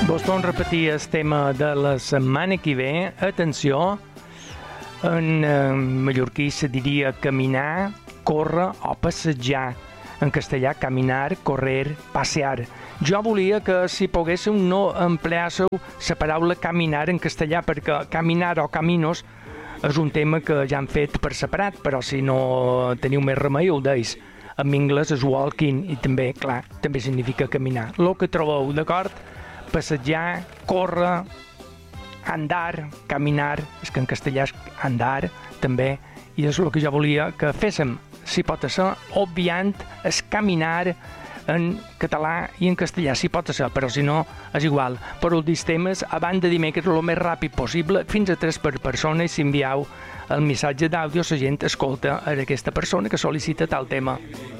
Vos torno a repetir el tema de la setmana que ve. Atenció, en mallorquí se diria caminar, córrer o passejar. En castellà, caminar, correr, passear. Jo volia que, si poguéssiu, no empleássiu la paraula caminar en castellà, perquè caminar o caminos és un tema que ja han fet per separat, però si no teniu més remei, ho deis. En anglès és walking i també, clar, també significa caminar. Lo que trobeu, d'acord? Passejar, córrer, andar, caminar, és que en castellà és andar, també, i és el que jo volia que féssim, si pot ser, obviant es caminar en català i en castellà, si pot ser, però si no, és igual. Per els temes, abans de dimecres, el més ràpid possible, fins a 3 per persona, i si envieu el missatge d'àudio, la gent escolta a aquesta persona que sol·licita tal tema.